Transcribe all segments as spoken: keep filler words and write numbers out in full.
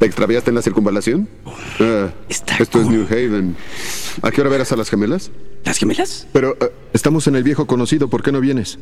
¿Te extraviaste en la circunvalación? Ah, Está esto es cool. New Haven. ¿A qué hora verás a las gemelas? ¿Las gemelas? Pero, ah, Estamos en el viejo conocido, ¿por qué no vienes?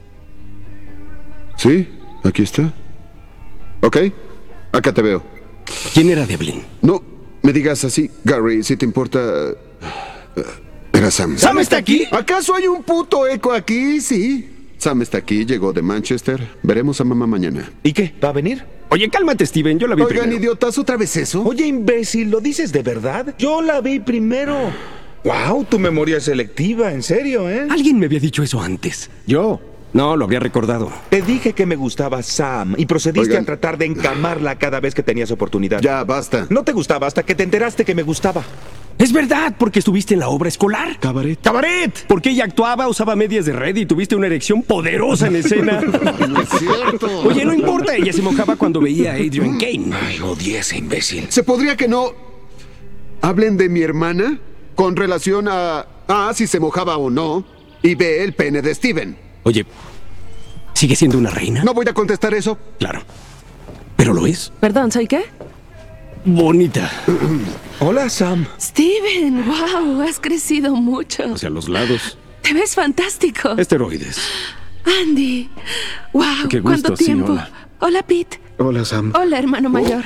sí, aquí está. Ok, acá te veo. ¿Quién era Devlin? No me digas así, Gary, si te importa. ah, Era Sam. ¿Sam está aquí? ¿Acaso hay un puto eco aquí? Sí. Sam está aquí, llegó de Manchester. Veremos a mamá mañana. ¿Y qué? ¿Va a venir? Oye, cálmate, Steven, yo la vi Oigan, primero. idiotas, ¿otra vez eso? Oye, imbécil, ¿lo dices de verdad? Yo la vi primero. Wow, tu memoria es selectiva, en serio, ¿eh? Alguien me había dicho eso antes. ¿Yo? No, lo habría recordado. Te dije que me gustaba Sam y procediste Oigan. a tratar de encamarla cada vez que tenías oportunidad. Ya, basta. No te gustaba hasta que te enteraste que me gustaba. Es verdad, porque estuviste en la obra escolar. Cabaret. ¡Cabaret! Porque ella actuaba, usaba medias de red y tuviste una erección poderosa en escena. No es cierto. Oye, no importa, ella se mojaba cuando veía a Adrian Kane. Ay, odié a ese imbécil. ¿Se podría que no hablen de mi hermana con relación a, a si se mojaba o no y ve el pene de Steven? Oye, ¿sigue siendo una reina? No voy a contestar eso. Claro. Pero lo es. Perdón, ¿soy qué? Bonita. Hola, Sam. Steven, wow, has crecido mucho. Hacia los lados. Te ves fantástico. Esteroides. Andy, wow, Qué ¿cuánto gusto, sí, tiempo? hola. Hola, Pete. Hola, Sam. Hola, hermano mayor.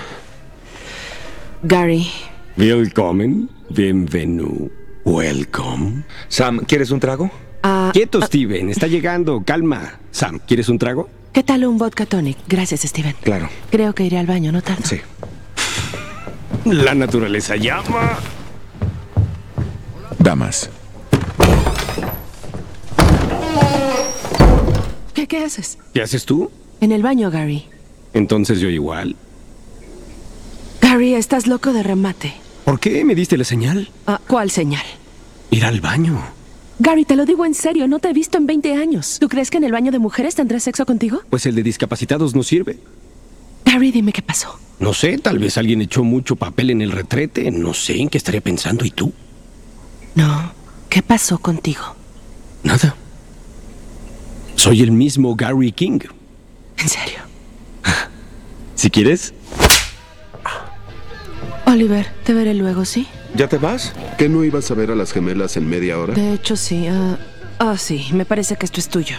Gary, Willkommen. Bienvenu. Welcome. Sam, ¿quieres un trago? ah, Quieto, Steven. Está llegando. Calma. Sam, ¿quieres un trago? ¿qué tal un vodka tonic? Gracias, Steven. Claro. Creo que iré al baño, no tardo. Sí. La naturaleza llama. Damas, ¿Qué, qué haces? ¿Qué haces tú? En el baño, Gary. Entonces yo igual. Gary, estás loco de remate. ¿Por qué me diste la señal? Ah, ¿cuál señal? Ir al baño. Gary, te lo digo en serio, no te he visto en veinte años. ¿Tú crees que en el baño de mujeres tendré sexo contigo? Pues el de discapacitados no sirve. Gary, dime qué pasó. No sé, tal vez alguien echó mucho papel en el retrete. No sé en qué estaría pensando. ¿Y tú? No, ¿qué pasó contigo? Nada. Soy el mismo Gary King. En serio. Si quieres. Oliver, te veré luego, ¿sí? ¿Ya te vas? ¿Que no ibas a ver a las gemelas en media hora? De hecho, sí. Ah, ah, sí, me parece que esto es tuyo.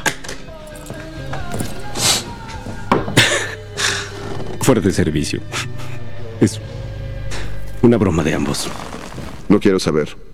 Fuerte servicio. Es una broma de ambos. No quiero saber.